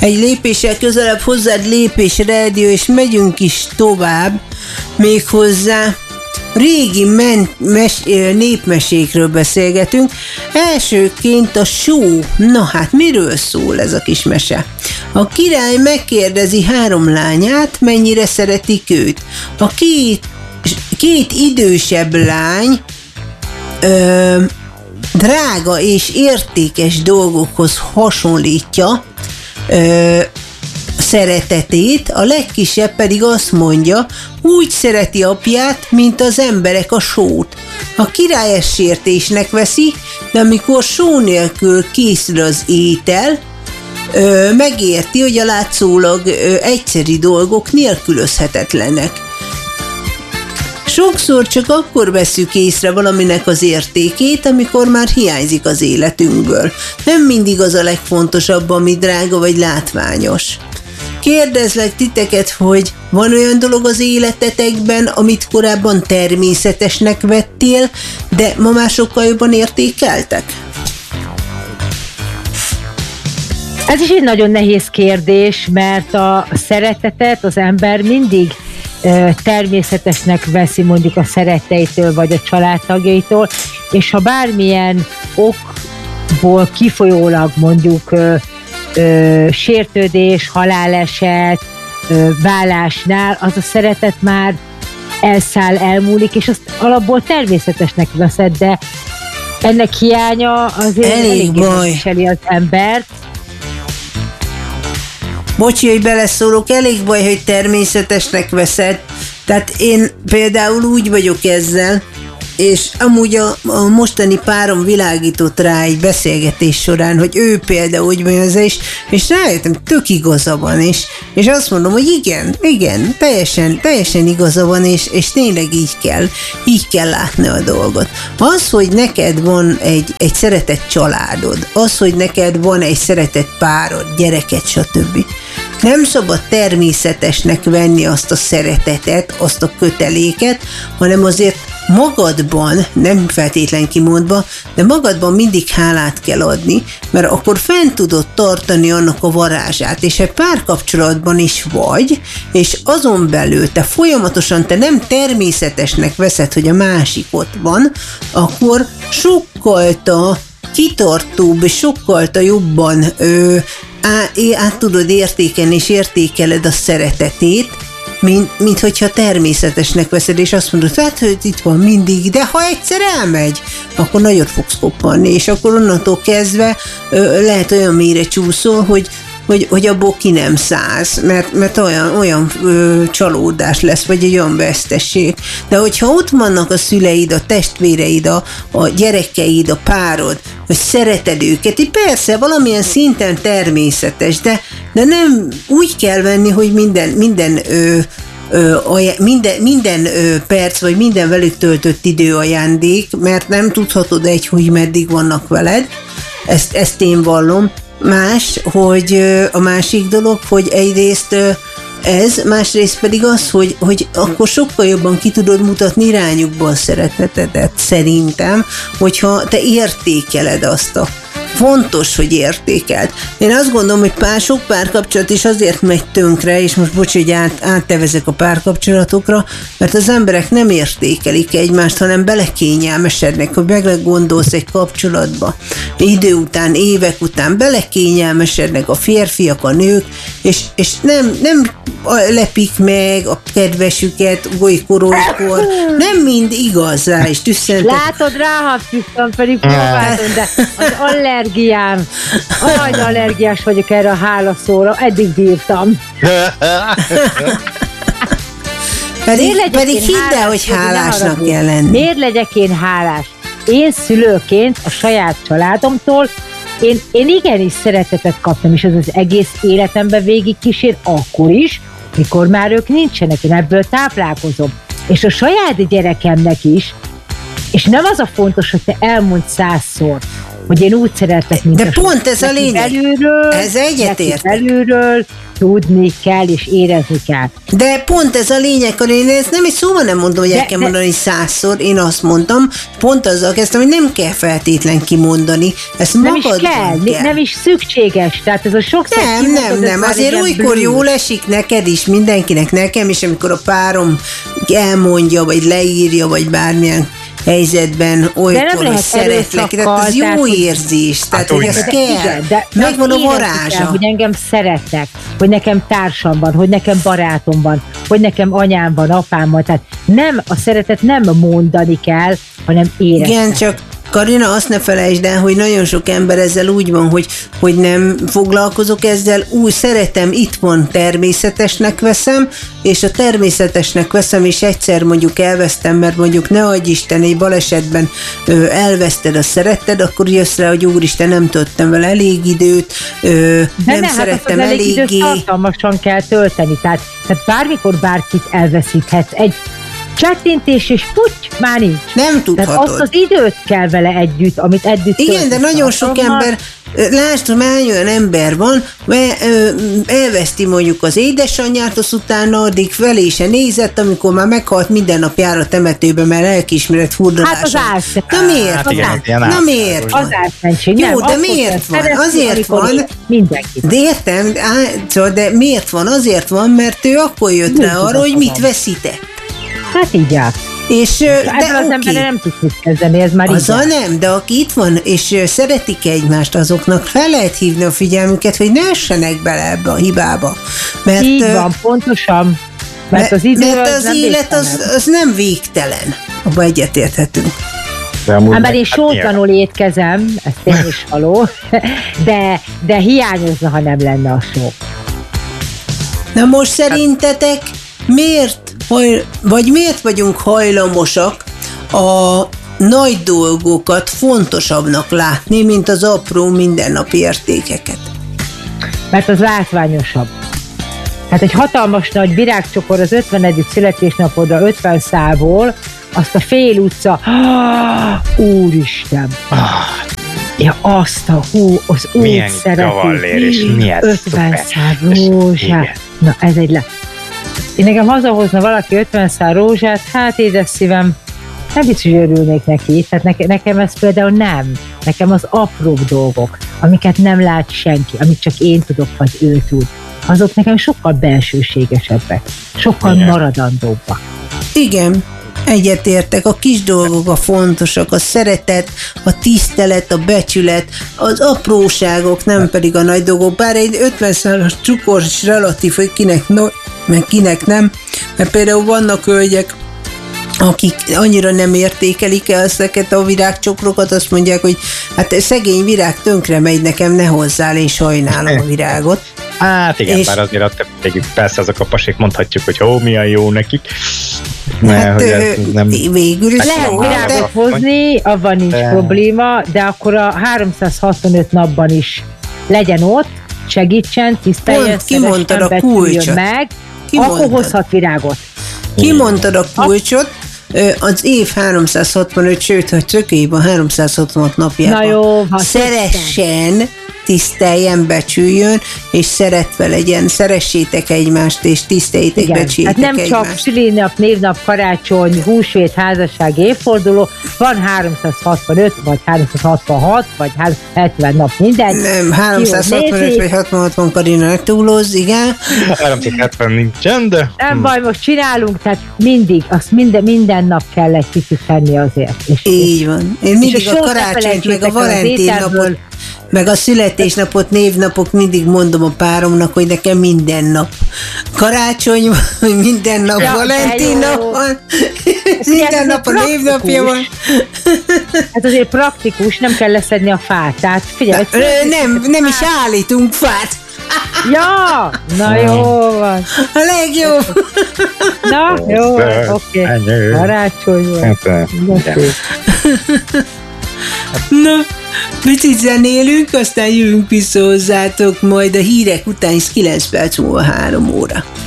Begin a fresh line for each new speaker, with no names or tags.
egy lépéssel közelebb hozzád Lépés Rádió, és megyünk is tovább, méghozzá régi népmesékről beszélgetünk. Elsőként a só. Na hát, miről szól ez a kis mese? A király megkérdezi 3 lányát, mennyire szeretik őt. A két idősebb lány drága és értékes dolgokhoz hasonlítja szeretetét, a legkisebb pedig azt mondja, úgy szereti apját, mint az emberek a sót. A király ezt sértésnek veszi, de amikor só nélkül készül az étel, megérti, hogy a látszólag egyszeri dolgok nélkülözhetetlenek. Sokszor csak akkor vesszük észre valaminek az értékét, amikor már hiányzik az életünkből. Nem mindig az a legfontosabb, ami drága vagy látványos. Kérdezlek titeket, hogy van olyan dolog az életetekben, amit korábban természetesnek vettél, de ma már sokkal jobban értékeltek?
Ez is egy nagyon nehéz kérdés, mert a szeretetet az ember mindig természetesnek veszi mondjuk a szeretteitől vagy a családtagjaitól, és ha bármilyen okból kifolyólag mondjuk sértődés, haláleset, válásnál, az a szeretet már elszáll, elmúlik, és azt alapból természetesnek veszed, de ennek hiánya azért elég viseli az embert.
Bocsi, hogy beleszólok, elég baj, hogy természetesnek veszed. Tehát én például úgy vagyok ezzel, és amúgy a mostani párom világított rá egy beszélgetés során, hogy ő például úgy van ez, és rájöttem, tök igaza van, és azt mondom, hogy igen, teljesen igaza van, és tényleg így kell látni a dolgot. Az, hogy neked van egy szeretett családod, az, hogy neked van egy szeretett párod, gyereket, stb. Nem szabad természetesnek venni azt a szeretetet, azt a köteléket, hanem azért magadban, nem feltétlen kimondva, de magadban mindig hálát kell adni, mert akkor fent tudod tartani annak a varázsát, és egy párkapcsolatban is vagy, és azon belül te folyamatosan nem természetesnek veszed, hogy a másik ott van, akkor sokkal kitartóbb és sokkal jobban át tudod értékelni, és értékeled a szeretetét, mint hogyha természetesnek veszed, és azt mondod, hát, hogy itt van mindig, de ha egyszer elmegy, akkor nagyot fogsz koppanni, és akkor onnantól kezdve lehet olyan mélyre csúszol, hogy abból ki nem szállsz, mert olyan csalódás lesz, vagy egy olyan vesztesség. De hogyha ott vannak a szüleid, a testvéreid, a gyerekeid, a párod, hogy szereted őket, így persze valamilyen szinten természetes, de nem úgy kell venni, hogy minden perc, vagy minden velük töltött idő ajándék, mert nem tudhatod hogy meddig vannak veled, ezt én vallom. Hogy a másik dolog, hogy egyrészt ez, másrészt pedig az, hogy akkor sokkal jobban ki tudod mutatni irányukba a szeretetedet, szerintem, hogyha te értékeled azt fontos, hogy értékelt. Én azt gondolom, hogy sok párkapcsolat is azért megy tönkre, és most bocs, hogy áttevezek a párkapcsolatokra, mert az emberek nem értékelik egymást, hanem belekényelmesednek, hogy gondolsz egy kapcsolatba. Idő után, évek után belekényelmesednek a férfiak, a nők, és nem lepik meg a kedvesüket olykor, nem mind igaz rá, és tüsszentek.
Látod, ráhapszíztam, pedig próbáltam, de az allergiám, nagy allergiás vagyok erre a hálaszóra, eddig bírtam.
Pedig hidd el, hogy hálásnak kell lenni.
Miért legyek én hálás? Én szülőként a saját családomtól én igenis szeretetet kaptam, és az egész életemben végig kísér akkor is, mikor már ők nincsenek, én ebből táplálkozom. És a saját gyerekemnek is, és nem az a fontos, hogy te elmondd 100-szor, hogy én úgy szeretlek, mint
de pont ez a lényeg.
Belülről,
ez egyetért.
Belülről, tudni kell és érezni kell.
De pont ez a lényeg, hogy én ezt nem egy szóval nem mondom, hogy el kell mondani 100-szor, én azt mondtam, pont azzal kezdtem, hogy nem kell feltétlen kimondani, ezt
nem is
kell.
Nem is szükséges, tehát ez a sokszor
Nem, azért olykor jól esik neked is, mindenkinek, nekem is, amikor a párom elmondja, vagy leírja, vagy bármilyen helyzetben olykor, hogy szeretlek, tehát ez jó érzés, tehát hogy ez kell, megvan a varázsa.
Hogy engem szeretnek, hogy nekem társam van, hogy nekem barátom van, hogy nekem anyám van, apám van, tehát nem, a szeretet nem mondani kell, hanem érezni.
Igen, csak Karina, azt ne felejtsd el, hogy nagyon sok ember ezzel úgy van, hogy nem foglalkozok ezzel, úgy szeretem, itt van, természetesnek veszem, és a természetesnek veszem, és egyszer mondjuk elvesztem, mert mondjuk ne adj Isten, egy balesetben elveszted a szeretted, akkor jössz rá, hogy úristen, nem töltöttem vele elég időt, nem szerettem
hát
eléggé.
Időt tartalmasan kell tölteni, tehát bármikor bárkit elveszíthetsz. Egy csettintés és puty, már nincs.
Nem tudhatod.
Tehát azt az időt kell vele együtt, amit együtt
igen, de nagyon sok ember, lásd, hány olyan ember van, elveszti mondjuk az édesanyját, az utána addig felé se nézett, amikor már meghalt, minden nap jár a temetőbe, mert lelkiismeret furdalása.
Hát az álszentség.
Na miért? Na miért?
Az álszentség.
Jó, de miért van? Azért van.
Mindenkit.
De értem, de miért van? Azért van, mert ő akkor jött rá arra, hogy mit veszített.
Hát így áll.
És,
ezzel az emberre nem tudsz mit kezdeni, ez már
azzal nem, de aki itt van, és szeretik egymást, azoknak fel lehet hívni a figyelmüket, hogy ne essenek bele ebbe a hibába. Mert,
így van, pontosan. Mert az
élet az nem végtelen. Abba egyetérthetünk.
Mert én sótlanul étkezem, ez tény is való, de hiányozna, ha nem lenne a só.
Na most szerintetek miért vagyunk hajlamosak a nagy dolgokat fontosabbnak látni, mint az apró mindennapi értékeket?
Mert az látványosabb. Hát egy hatalmas nagy virágcsokor az 50. születésnapodra 50 szálból, azt a fél utca, úristen! Ja, azt a az úgy szereti, 50 szál rózsát. Na, ez egy Én nekem hazahozna valaki 50 szál rózsát, hát édes szívem, nem biztos, hogy örülnék neki. Tehát nekem ez például nem. Nekem az apróbb dolgok, amiket nem lát senki, amit csak én tudok, vagy ő tud, azok nekem sokkal belsőségesebbek, sokkal maradandóbbak.
Igen. Egyetértek, a kis dolgok a fontosak, a szeretet, a tisztelet, a becsület, az apróságok, nem pedig a nagy dolgok. Bár egy 50 szálas cukor is relatív, hogy kinek meg kinek nem, mert például vannak hölgyek, akik annyira nem értékelik el ezeket a virágcsokrokat, azt mondják, hogy hát szegény virág tönkre megy, nekem ne hozzál, én sajnálom a virágot.
Hát igen, bár azért a többségük, persze azok a pasik mondhatjuk, hogy milyen jó nekik.
Hát nem végül is
lehet virágot hozni, avval nincs probléma, de akkor a 365 napban is legyen ott, segítsen, tiszteljen, szeressen, becsüljön meg, akkor hozhat virágot.
Kimondtad a kulcsot, az év 365, sőt, hogy tökélyben 366 napjában szeressen, tiszteljen, becsüljön, és szeretve legyen, szeressétek egymást, és tiszteljétek, becsüljétek
egymást. Hát nem csak szülinap, névnap, karácsony, húsvét, házasság, évforduló, van 365, vagy 366, vagy 370 nap, mindegy.
Nem, 365 vagy 66 van, Karina, megtúloz, igen.
370 nincsen, de...
Nem baj, most csinálunk, tehát mindig, azt minden nap kell egy kicsit tenni azért.
Így van. Én mindig a karácsonyt, meg a Valentin napot, meg a születésnapot, névnapok mindig mondom a páromnak, hogy nekem minden nap karácsony van, minden nap Valentin nap van, minden nap a névnapja van.
Hát azért praktikus, nem kell leszedni a fát. Tehát figyelj,
nem is állítunk fát.
Ja, na jó van.
A legjobb.
Na, jó, oké. Karácsony van.
Na, picit zenélünk, aztán jövünk vissza hozzátok majd a hírek után, 9 perc múlva 3 óra.